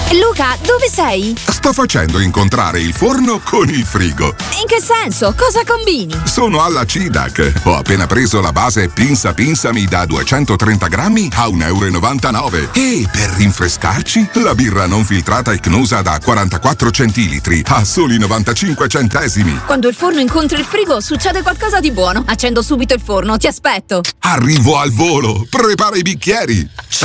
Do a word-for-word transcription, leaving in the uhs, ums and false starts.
Luca, dove sei? Sto facendo incontrare il forno con il frigo. In che senso? Cosa combini? Sono alla CIDAC. Ho appena preso la base Pinsa Pinsami da duecentotrenta grammi a un euro e novantanove. E per rinfrescarci, la birra non filtrata Icnusa da quarantaquattro centilitri a soli novantacinque centesimi. Quando il forno incontra il frigo, succede qualcosa di buono. Accendo subito il forno, ti aspetto. Arrivo al volo. Prepara i bicchieri.